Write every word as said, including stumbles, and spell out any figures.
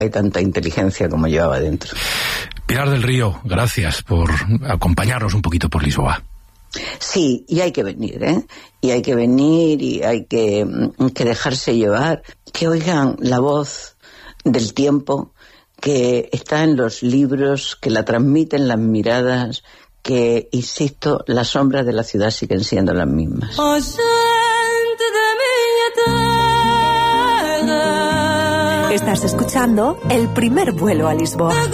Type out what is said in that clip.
hay tanta inteligencia como llevaba dentro. Pilar del Río, gracias por acompañarnos un poquito por Lisboa. Sí, y hay que venir, ¿eh? Y hay que venir y hay que, que dejarse llevar, que oigan la voz del tiempo, que está en los libros, que la transmiten las miradas, que, insisto, las sombras de la ciudad siguen siendo las mismas. Estás escuchando El primer vuelo a Lisboa.